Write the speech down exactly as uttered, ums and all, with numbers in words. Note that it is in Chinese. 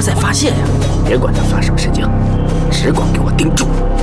是在发泄呀？别管他发什么神经，只管给我盯住。